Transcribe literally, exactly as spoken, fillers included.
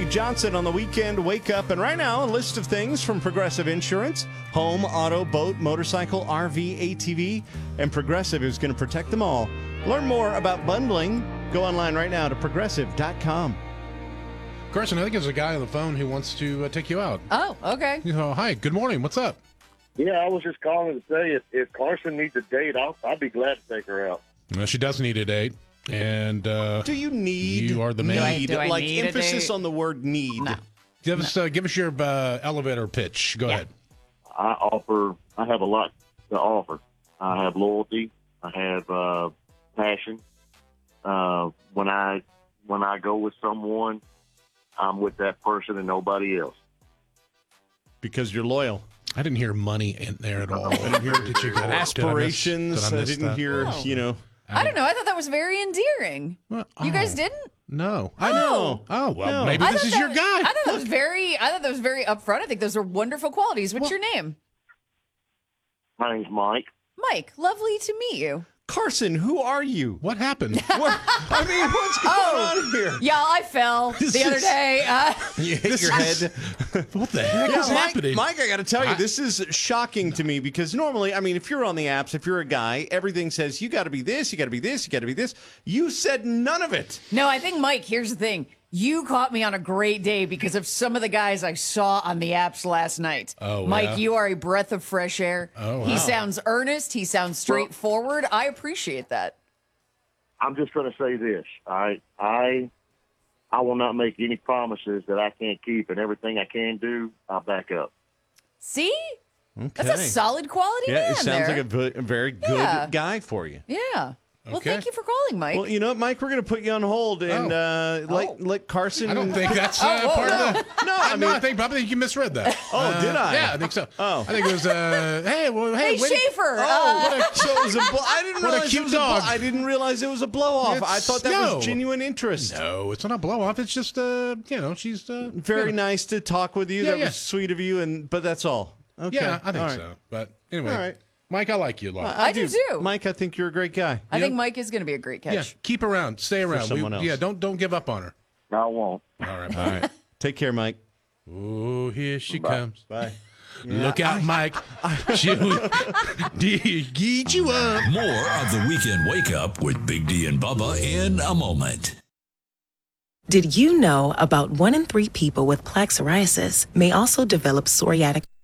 Steve Johnson on the weekend Wake Up. And right now, a list of things from Progressive Insurance. Home, auto, boat, motorcycle, R V, A T V. And Progressive is going to protect them all. Learn more about bundling. Go online right now to progressive dot com. Carson, I think there's a guy on the phone who wants to uh, take you out. Oh, okay. You know, hi, good morning. What's up? Yeah, I was just calling to say if, if Carson needs a date, I'll, I'd be glad to take her out. Well, she does need a date. And uh, Do you need you are the man. Do I- need? do I like need a emphasis date? on the word need. No. Give us uh, give us your uh, elevator pitch. Go Yeah. ahead. I offer, I have a lot to offer. I have loyalty. I have uh, passion. Uh, when I when I go with someone, I'm with that person and nobody else. Because you're loyal. I didn't hear money in there at all. I didn't hear did you get it? Aspirations. Did I I, miss, did didn't I miss hear, Oh. you know. I don't know. I thought that was very endearing. Well, You guys oh, didn't? No. I Oh. know. Oh, well, No. maybe I this thought is that your was- guy. I thought that was very. I thought that was very upfront. I think those are wonderful qualities. What's your name? My name's Mike. Mike. Lovely to meet you. Carson, who are you? What happened? What, I mean, what's going Oh. on here? Yeah, I fell This the other is- day. Uh, You hit This your is- head. What the heck Yeah, is Mike, happening? Mike, I got to tell you, I- this is shocking to me because normally, I mean, if you're on the apps, if you're a guy, everything says you got to be this, you got to be this, you got to be this. You said none of it. no, I think Mike. Here's the thing. You caught me on a great day because of some of the guys I saw on the apps last night. Oh, Mike, yeah? you are a breath of fresh air. Oh, He wow. sounds earnest. He sounds straightforward. I appreciate that. I'm just going to say this. I I I will not make any promises that I can't keep, and everything I can do, I'll back up. See? Okay. That's a solid quality Yeah, man it sounds there. like a, v- a very good Yeah. guy for you. Yeah. Well, Okay. thank you for calling, Mike. Well, you know what, Mike? We're going to put you on hold and uh, let, Oh. let Carson. I don't think that's uh, Oh, whoa, part no. of the. No, I I no, mean- I think probably you misread that. Oh, Uh, did I? Yeah, I think so. Oh. I think it was. Uh, hey, well, hey, hey, wait- Schaefer. Oh, uh, what a, so it was a blo- I didn't What a realize cute it was a dog. blow- I didn't realize it was a blow off. I It's- thought that no. was genuine interest. No, it's not a blow off. It's just, uh, you know, she's uh, Very you know. nice to talk with you. Yeah, that yeah. was sweet of you, and but that's all. Okay. Yeah, I think All right. so. But anyway, All right. Mike, I like you a lot. I do too. Mike, I think you're a great guy. I think Mike is going to be a great catch. yeah, keep around, stay around. someone else. Yeah, don't don't give up on her. I won't. All right. All right. Take care, Mike. Oh, here she comes. Bye. Look out, Mike. She'll get you up. More of the Weekend Wake Up with Big D and Bubba in a moment. Did you know about one in three people with plaque psoriasis may also develop psoriatic